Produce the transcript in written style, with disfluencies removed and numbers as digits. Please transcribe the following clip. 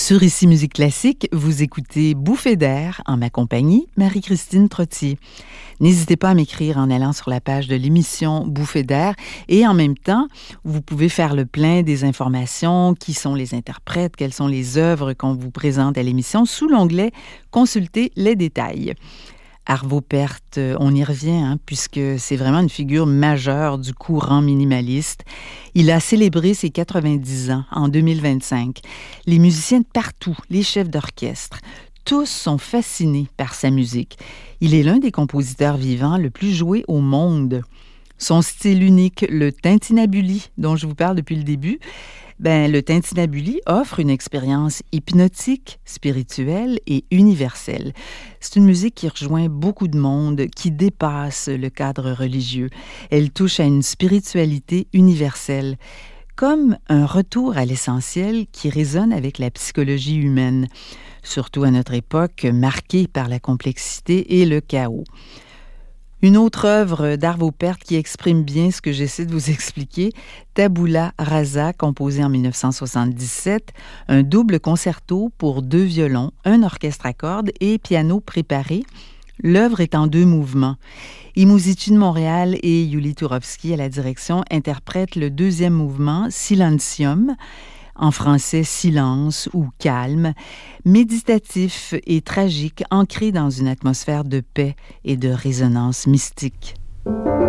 Sur Ici Musique Classique, vous écoutez Bouffées d'air en ma compagnie, Marie-Christine Trottier. N'hésitez pas à m'écrire en allant sur la page de l'émission Bouffées d'air et en même temps, vous pouvez faire le plein des informations, qui sont les interprètes, quelles sont les œuvres qu'on vous présente à l'émission sous l'onglet « Consultez les détails ». Arvo Pärt, on y revient, puisque c'est vraiment une figure majeure du courant minimaliste. Il a célébré ses 90 ans en 2025. Les musiciens de partout, les chefs d'orchestre, tous sont fascinés par sa musique. Il est l'un des compositeurs vivants le plus joué au monde. Son style unique, le tintinnabuli, dont je vous parle depuis le début, le tintinnabuli offre une expérience hypnotique, spirituelle et universelle. C'est une musique qui rejoint beaucoup de monde, qui dépasse le cadre religieux. Elle touche à une spiritualité universelle, comme un retour à l'essentiel qui résonne avec la psychologie humaine, surtout à notre époque marquée par la complexité et le chaos. Une autre œuvre d'Arvo Pärt qui exprime bien ce que j'essaie de vous expliquer, Tabula Rasa, composé en 1977, un double concerto pour 2 violons, un orchestre à cordes et piano préparé. L'œuvre est en 2 mouvements. Imuzici de Montréal et Yuli Turovsky à la direction interprètent le 2e mouvement, Silentium, en français silence ou calme, méditatif et tragique, ancré dans une atmosphère de paix et de résonance mystique.